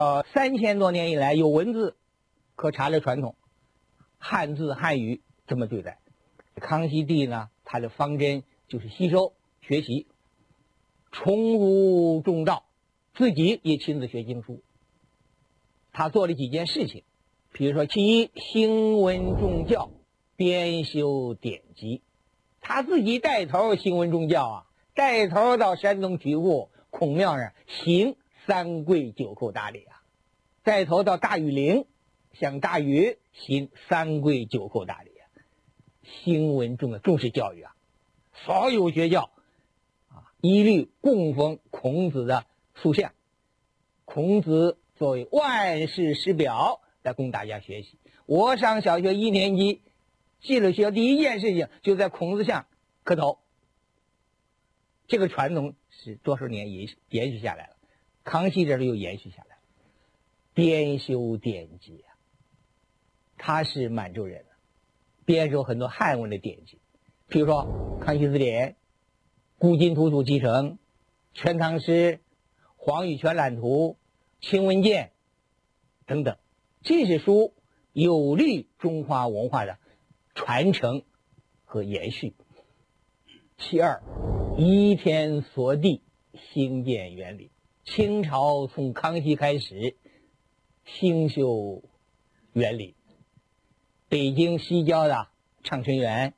3000多年以来有文字可查的传统，汉字汉语这么对待。康熙帝呢，他的方针就是吸收学习，崇儒重道，自己也亲自学经书。他做了几件事情，比如说其一，兴文重教，编修典籍。他自己带头兴文重教啊，带头到山东曲阜孔庙上行三跪九叩大礼啊，带头到大禹陵向大禹行三跪九叩大礼啊。兴文重的重视教育啊，所有学校啊一律供奉孔子的塑像，孔子作为万世师表来供大家学习。我上小学1年级，进了学校第一件事情就在孔子像磕头。这个传统是多少年延续下来了，康熙这里又延续下来了。编修典籍啊，他是满洲人，编修很多汉文的典籍，比如说《康熙字典》、《古今图书集成》、《全唐诗》、《黄玉全览图》、《清文鉴》等等。这些书有利中华文化的传承和延续。其二，依天所地，兴建园林。清朝从康熙开始兴修园林，北京西郊的畅春园，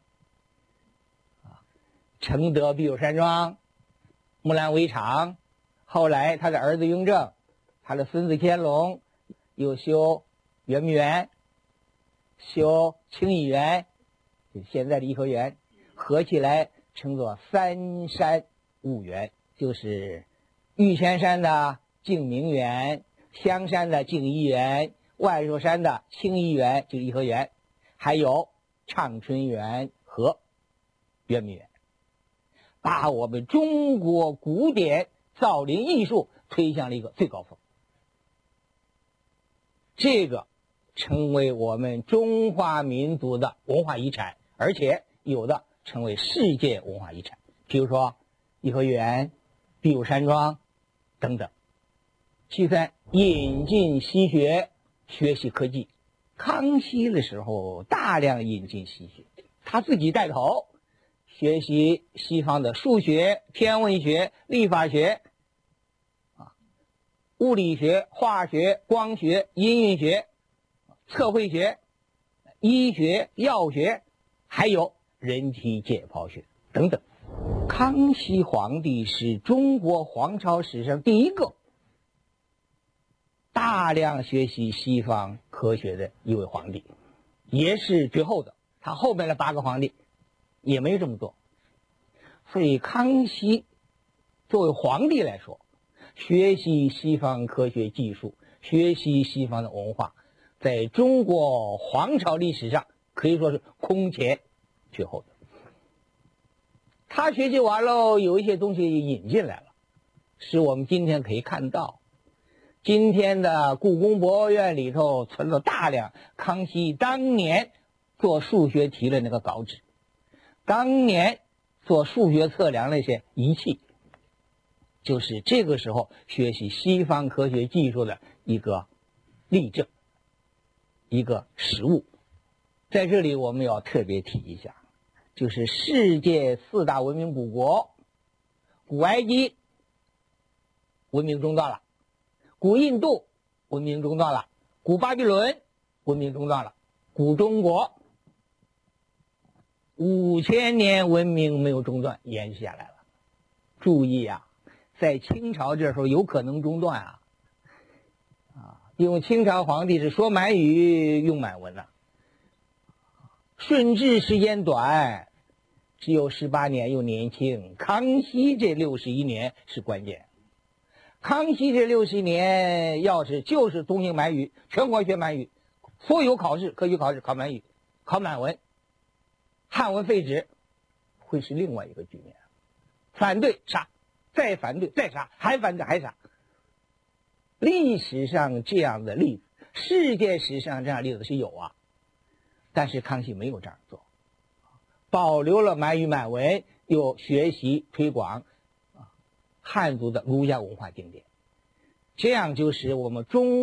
承德避暑山庄、木兰围场，后来他的儿子雍正，他的孙子乾隆又修圆明园，修清漪园，现在的颐和园，合起来称作三山五园，就是玉泉山的静明园，香山的静怡园，万寿山的清漪园，就是颐和园，还有畅春园和圆明园，把我们中国古典造林艺术推向了一个最高峰。这个成为我们中华民族的文化遗产，而且有的成为世界文化遗产，比如说颐和园、避暑山庄等等。其三，引进西学，学习科技。康熙的时候大量引进西学，他自己带头学习西方的数学、天文学、历法学物理学、化学、光学、音韵学、测绘学、医学、药学，还有人体解剖学等等。康熙皇帝是中国皇朝史上第一个大量学习西方科学的一位皇帝，也是绝后的。他后面的8个皇帝也没这么做。所以康熙作为皇帝来说，学习西方科学技术，学习西方的文化，在中国皇朝历史上可以说是空前绝后的。他学习完了，有一些东西引进来了，是我们今天可以看到。今天的故宫博物院里头存了大量康熙当年做数学题的那个稿纸，当年做数学测量那些仪器，就是这个时候学习西方科学技术的一个例证，一个实物。在这里我们要特别提一下，就是世界4大文明古国，古埃及文明中断了，古印度文明中断了，古巴比伦文明中断了，古中国5000年文明没有中断，延续下来了。注意啊，在清朝这时候有可能中断因为清朝皇帝是说满语用满文的，顺治时间短，只有18年，又年轻。康熙这61年是关键。康熙这61年要是就是通行满语，全国学满语，所有考试科举考试考满语，考满文，汉文废止，会是另外一个局面。反对杀，再反对再杀，还反对还杀。历史上这样的例子，世界史上这样的例子是有但是康熙没有这样做，保留了满语满文，又学习推广汉族的儒家文化经典。 这样就使我们中